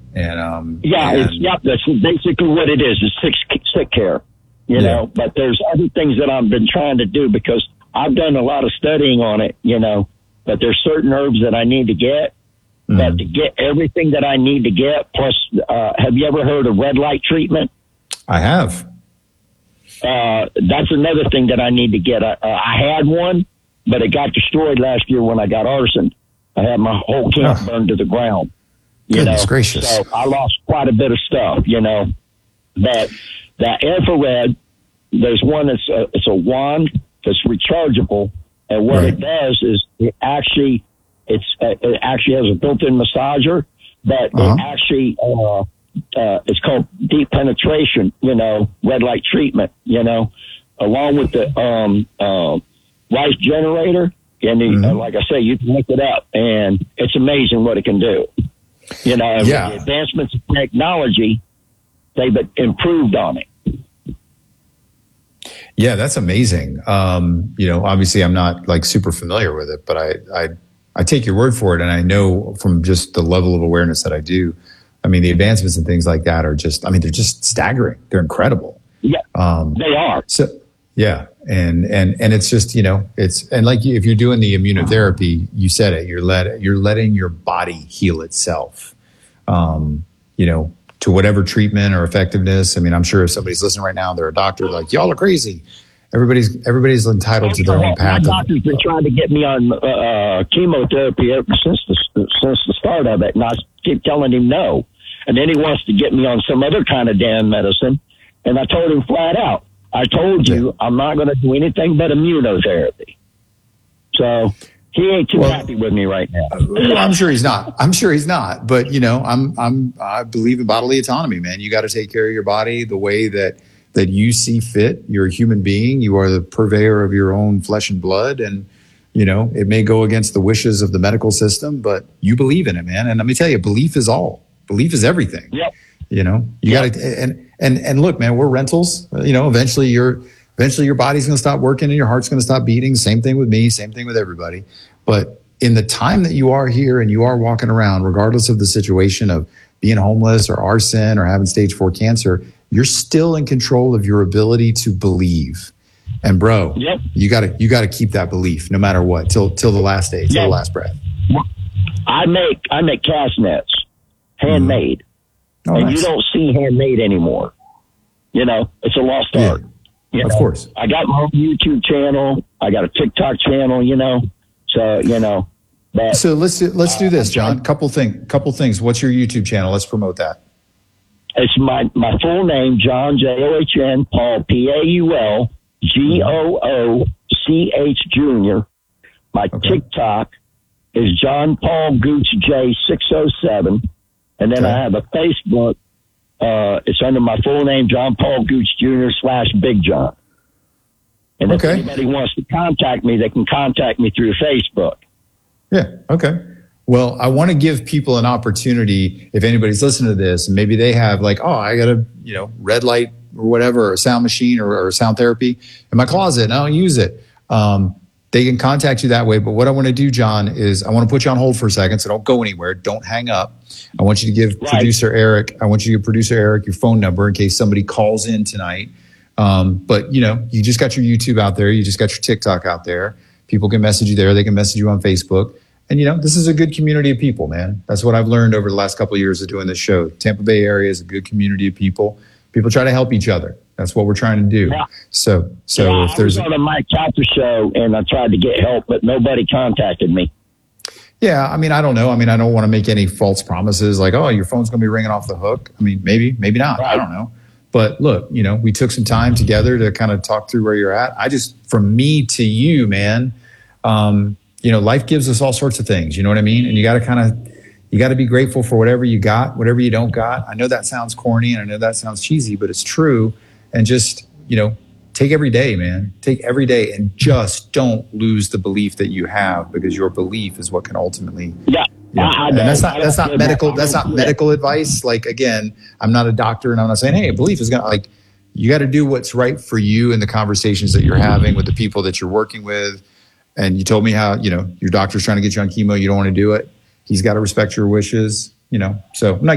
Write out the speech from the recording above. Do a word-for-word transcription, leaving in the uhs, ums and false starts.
And um, yeah, and, it's yeah, that's basically what it is. It's sick sick care, you yeah. know. But there's other things that I've been trying to do because I've done a lot of studying on it, you know. But there's certain herbs that I need to get. Mm-hmm. But to get everything that I need to get, plus, uh, have you ever heard of red light treatment? I have. Uh, that's another thing that I need to get. I, uh, I had one, but it got destroyed last year when I got arson. I had my whole camp oh. burned to the ground. You Goodness know? gracious. So I lost quite a bit of stuff, you know. But that infrared, there's one that's a, it's a wand that's rechargeable, and what right. it does is it actually it's uh, it actually has a built-in massager, but uh-huh. it actually uh, uh, it's called deep penetration, you know, red light treatment, you know, along with the um, uh, life generator. And the, mm-hmm. uh, like I say, you can look it up, and it's amazing what it can do. You know, yeah. with the advancements of technology, they've improved on it. Yeah, that's amazing. Um, you know, obviously I'm not like super familiar with it, but I, I, I take your word for it. And I know from just the level of awareness that I do, I mean, the advancements and things like that are just, I mean, they're just staggering. They're incredible. Yeah, um, they are. So, yeah. And, and, and it's just, you know, it's, and like if you're doing the immunotherapy, you said it, you're let, you're letting your body heal itself, um, you know, to whatever treatment or effectiveness. I mean, I'm sure if somebody's listening right now, they're a doctor, like, y'all are crazy. Everybody's, everybody's entitled to their own path. My doctor's been trying to get me on uh, chemotherapy ever since the, since the start of it. And I keep telling him no. And then he wants to get me on some other kind of damn medicine. And I told him flat out, I told you, I'm not going to do anything but immunotherapy. So he ain't too well, happy with me right now. Well, I'm sure he's not. I'm sure he's not. But, you know, I'm, I'm, I believe in bodily autonomy, man. You got to take care of your body the way that, that you see fit. You're a human being. You are the purveyor of your own flesh and blood. And, you know, it may go against the wishes of the medical system, but you believe in it, man. And let me tell you, belief is all. Belief is everything. Yep. You know, you yep. got to, and, and, and look, man, we're rentals. You know, eventually your, eventually your body's going to stop working and your heart's going to stop beating. Same thing with me. Same thing with everybody. But in the time that you are here and you are walking around, regardless of the situation of being homeless or arson or having stage four cancer, you're still in control of your ability to believe. And bro, yep. you gotta, you gotta keep that belief no matter what, till, till the last day, till yep. the last breath. I make, I make cast nets, handmade. Mm. Oh, and nice. You don't see handmade anymore. You know, it's a lost yeah. art. You of know? course. I got my own YouTube channel. I got a TikTok channel, you know, so, you know, but, so let's do, let's do this, John. Couple thing, couple things. What's your YouTube channel? Let's promote that. It's my, my full name, John, J O H N, Paul, P A U L, G O O C H Junior My okay. TikTok is John Paul Gooch J six oh seven. And then okay. I have a Facebook. Uh, it's under my full name, John Paul Gooch Junior slash Big John. And if okay. anybody wants to contact me, they can contact me through Facebook. Yeah. Okay. Well, I want to give people an opportunity. If anybody's listening to this and maybe they have like, oh, I got a, you know, red light or whatever, or a sound machine or, or sound therapy in my closet and I don't use it. Um, they can contact you that way. But what I want to do, John, is I want to put you on hold for a second. So don't go anywhere. Don't hang up. I want you to give right. producer Eric, I want you to give producer Eric your phone number in case somebody calls in tonight. Um, but you know, you just got your YouTube out there. You just got your TikTok out there. People can message you there. They can message you on Facebook. And, you know, this is a good community of people, man. That's what I've learned over the last couple of years of doing this show. Tampa Bay area is a good community of people. People try to help each other. That's what we're trying to do. Yeah. So, so yeah, if there's I was on a Mike Tapper show and I tried to get help, but nobody contacted me. Yeah, I mean, I don't know. I mean, I don't want to make any false promises like, oh, your phone's going to be ringing off the hook. I mean, maybe, maybe not. Right. I don't know. But look, you know, we took some time together to kind of talk through where you're at. I just, from me to you, man, um, you know, life gives us all sorts of things, you know what I mean? And you got to kind of, you got to be grateful for whatever you got, whatever you don't got. I know that sounds corny and I know that sounds cheesy, but it's true. And just, you know, take every day, man. Take every day and just don't lose the belief that you have, because your belief is what can ultimately. Yeah. You know, and that's not, that's not medical, that's not medical advice. Like, again, I'm not a doctor and I'm not saying, hey, belief is going to, like, you got to do what's right for you in the conversations that you're having with the people that you're working with. And you told me how, you know, your doctor's trying to get you on chemo. You don't want to do it. He's got to respect your wishes, you know. So I'm not